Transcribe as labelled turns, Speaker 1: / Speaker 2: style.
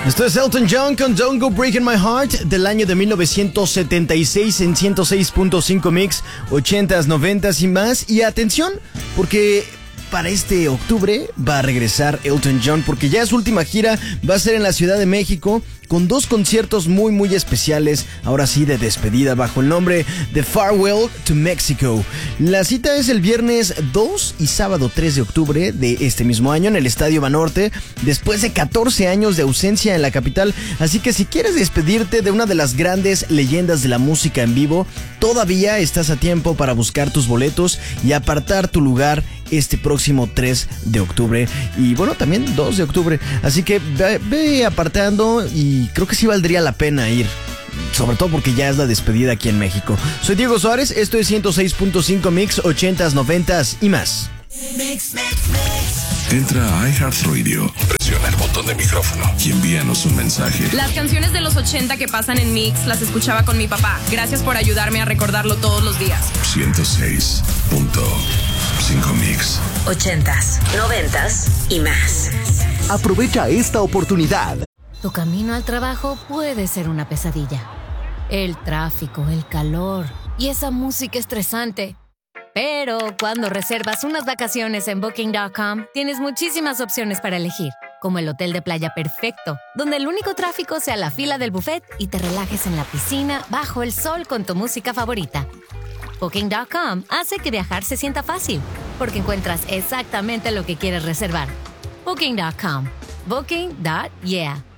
Speaker 1: Esto es Elton John con Don't Go Breaking My Heart del año de 1976 en 106.5 Mix, 80s, 90s y más. Y atención, porque para este octubre va a regresar Elton John, porque ya su última gira va a ser en la Ciudad de México, con dos conciertos muy especiales, ahora sí de despedida, bajo el nombre de Farewell to Mexico. La cita es el viernes 2 y sábado 3 de octubre de este mismo año en el Estadio Banorte, después de 14 años de ausencia en la capital. Así que si quieres despedirte de una de las grandes leyendas de la música en vivo, todavía estás a tiempo para buscar tus boletos y apartar tu lugar este próximo 3 de octubre y bueno, también 2 de octubre. Así que ve apartando y creo que sí valdría la pena ir, sobre todo porque ya es la despedida aquí en México. Soy Diego Suárez, esto es 106.5 Mix, 80s, 90s y más.
Speaker 2: Entra a iHeartRadio, presiona el botón de micrófono y envíanos un mensaje.
Speaker 3: Las canciones de los 80 que pasan en Mix las escuchaba con mi papá. Gracias por ayudarme a recordarlo todos los días.
Speaker 2: 106.5 Mix.
Speaker 4: 80s, 90s y más.
Speaker 5: Aprovecha esta oportunidad.
Speaker 6: Tu camino al trabajo puede ser una pesadilla. El tráfico, el calor y esa música estresante. Pero cuando reservas unas vacaciones en Booking.com, tienes muchísimas opciones para elegir, como el hotel de playa perfecto, donde el único tráfico sea la fila del buffet y te relajes en la piscina bajo el sol con tu música favorita. Booking.com hace que viajar se sienta fácil, porque encuentras exactamente lo que quieres reservar. Booking.com. Booking.yeah.